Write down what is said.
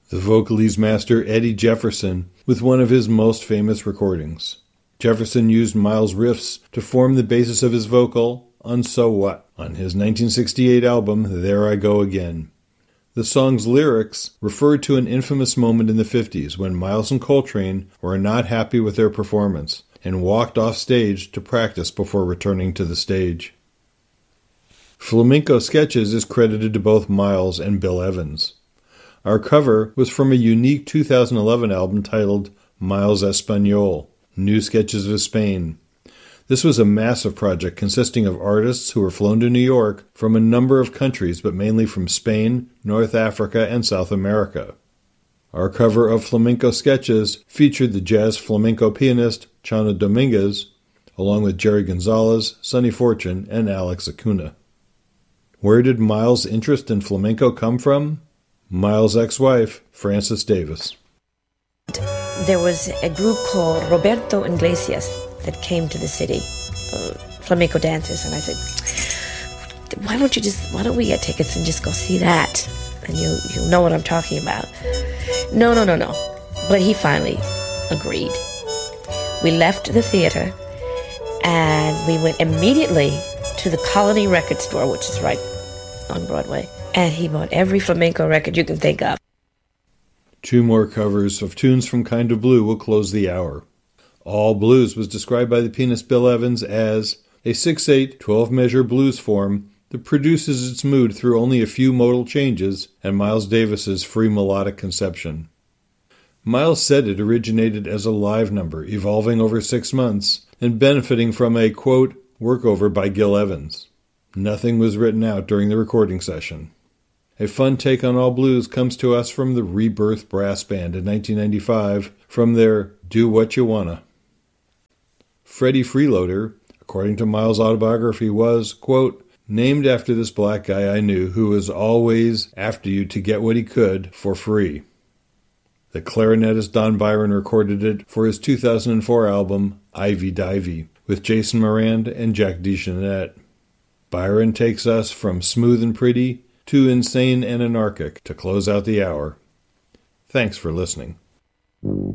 the Vocalese master Eddie Jefferson with one of his most famous recordings. Jefferson used Miles' riffs to form the basis of his vocal on So What on his 1968 album There I Go Again. The song's lyrics referred to an infamous moment in the 50s when Miles and Coltrane were not happy with their performance and walked off stage to practice before returning to the stage. Flamenco Sketches is credited to both Miles and Bill Evans. Our cover was from a unique 2011 album titled Miles Espanol, New Sketches of Spain. This was a massive project consisting of artists who were flown to New York from a number of countries, but mainly from Spain, North Africa, and South America. Our cover of Flamenco Sketches featured the jazz flamenco pianist Chano Dominguez, along with Jerry Gonzalez, Sonny Fortune, and Alex Acuna. Where did Miles' interest in flamenco come from? Miles' ex-wife, Frances Davis. There was a group called Roberto Iglesias that came to the city, flamenco dancers, and I said, why don't we get tickets and just go see that? And you'll know what I'm talking about. No. But he finally agreed. We left the theater, and we went immediately to the Colony Record Store, which is right on Broadway, and he bought every flamenco record you can think of. Two more covers of tunes from Kind of Blue will close the hour. All Blues was described by the pianist Bill Evans as a 6/8, 12-measure blues form that produces its mood through only a few modal changes and Miles Davis's free melodic conception. Miles said it originated as a live number, evolving over 6 months and benefiting from a, quote, workover by Gil Evans. Nothing was written out during the recording session. A fun take on All Blues comes to us from the Rebirth Brass Band in 1995 from their Do What You Wanna. Freddie Freeloader, according to Miles' autobiography, was, quote, named after this black guy I knew who was always after you to get what he could for free. The clarinetist Don Byron recorded it for his 2004 album, Ivy Divey, with Jason Morand and Jack DeJohnette. Byron takes us from smooth and pretty to insane and anarchic to close out the hour. Thanks for listening.